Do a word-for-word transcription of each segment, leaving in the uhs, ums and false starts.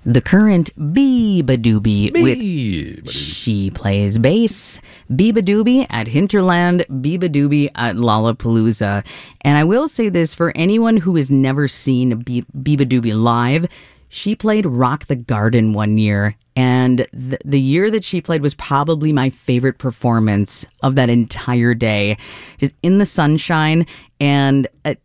The Current Beabadoobee with Beabadoobee. She Plays Bass, Beabadoobee at Hinterland, Beabadoobee at Lollapalooza. And I will say this, for anyone who has never seen Be- Beabadoobee live, she played Rock the Garden one year, and th- the year that she played was probably my favorite performance of that entire day. Just in the sunshine, and uh,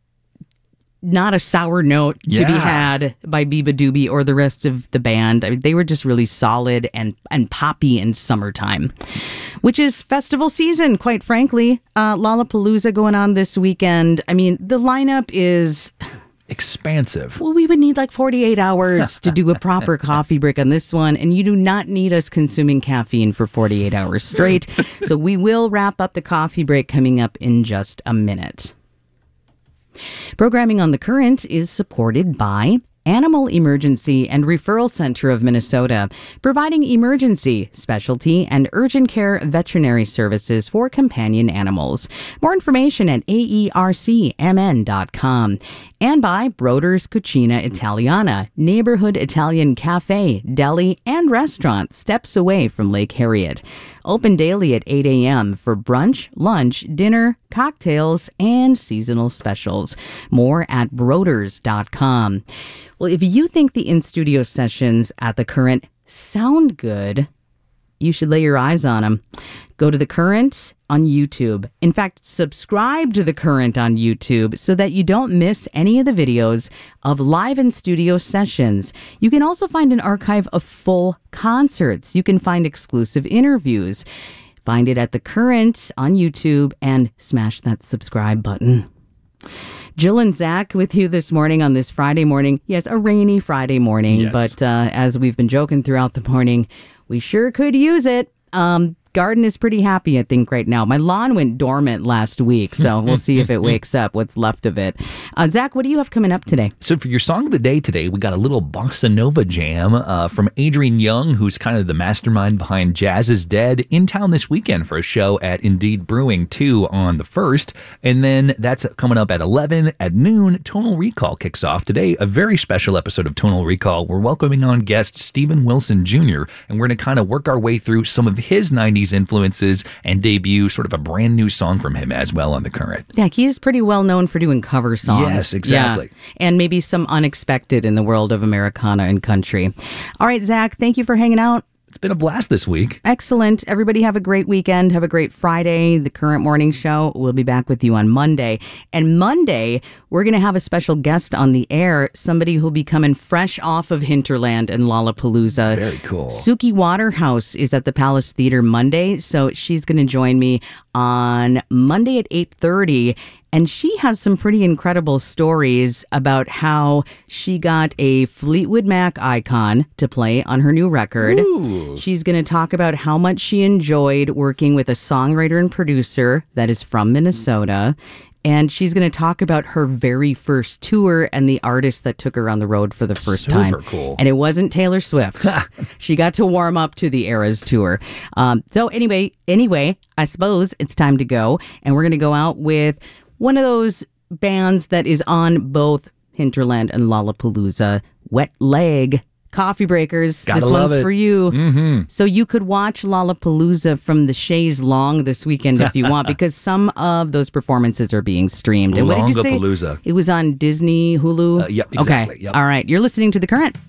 not a sour note to be Yeah. had by Beabadoobee or the rest of the band. I mean, they were just really solid and, and poppy in summertime, which is festival season, quite frankly. Uh, Lollapalooza going on this weekend. I mean, the lineup is... Expansive. Well, we would need like forty-eight hours to do a proper coffee break on this one, and you do not need us consuming caffeine for forty-eight hours straight. So we will wrap up the coffee break coming up in just a minute. Programming on The Current is supported by Animal Emergency and Referral Center of Minnesota, providing emergency, specialty, and urgent care veterinary services for companion animals. More information at A E R C M N dot com. And by Broder's Cucina Italiana, neighborhood Italian cafe, deli, and restaurant steps away from Lake Harriet. Open daily at eight a.m. for brunch, lunch, dinner, cocktails, and seasonal specials. More at broders dot com. Well, if you think the in-studio sessions at The Current sound good, you should lay your eyes on them. Go to The Current on YouTube. In fact, subscribe to The Current on YouTube so that you don't miss any of the videos of live in-studio sessions. You can also find an archive of full concerts. You can find exclusive interviews. Find it at The Current on YouTube and smash that subscribe button. Jill and Zach with you this morning on this Friday morning. Yes, a rainy Friday morning, Yes. but uh, as we've been joking throughout the morning, we sure could use it. Um, garden is pretty happy, I think, right now. My lawn went dormant last week, so we'll see if it wakes up, what's left of it. Uh, Zach, what do you have coming up today? So for your song of the day today, we got a little bossa nova jam uh, from Adrian Young, who's kind of the mastermind behind Jazz is Dead, in town this weekend for a show at Indeed Brewing two on the first. And then that's coming up at eleven. At noon, Tonal Recall kicks off today. A very special episode of Tonal Recall. We're welcoming on guest Stephen Wilson Junior, and we're going to kind of work our way through some of his nineties influences and debut sort of a brand new song from him as well on The Current. Yeah, he's pretty well known for doing cover songs. Yes, exactly. Yeah. And maybe some unexpected in the world of Americana and country. All right, Zach, thank you for hanging out. It's been a blast this week. Excellent. Everybody have a great weekend. Have a great Friday. The Current Morning Show. We'll be back with you on Monday. And Monday, we're going to have a special guest on the air, somebody who'll be coming fresh off of Hinterland and Lollapalooza. Very cool. Suki Waterhouse is at the Palace Theater Monday, so she's going to join me on Monday at eight thirty. And she has some pretty incredible stories about how she got a Fleetwood Mac icon to play on her new record. Ooh. She's going to talk about how much she enjoyed working with a songwriter and producer that is from Minnesota. And she's going to talk about her very first tour and the artist that took her on the road for the first Super time. Super cool. And it wasn't Taylor Swift. She got to warm up to the Eras tour. Um, so anyway, anyway, I suppose it's time to go. And we're going to go out with one of those bands that is on both Hinterland and Lollapalooza, Wet Leg. Coffee Breakers. Gotta this love one's it. for you. Mm-hmm. So you could watch Lollapalooza from the chaise long this weekend if you want, because some of those performances are being streamed. And what did you say? Longapalooza. It was on Disney, Hulu? Uh, yep, exactly. Okay. Yep. All right. You're listening to The Current.